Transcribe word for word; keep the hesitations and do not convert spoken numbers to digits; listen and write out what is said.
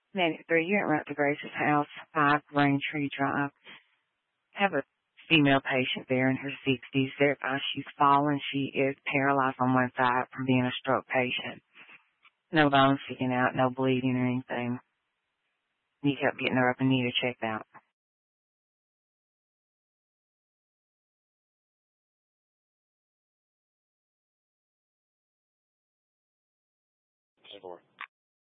ninety-three, you're at Rutger Grace's house, five Braintree Drive. Have a female patient there in her sixties. There, uh, she's fallen. She is paralyzed on one side from being a stroke patient. No bones sticking out, no bleeding or anything. Need help getting her up and need her checked out. ten four.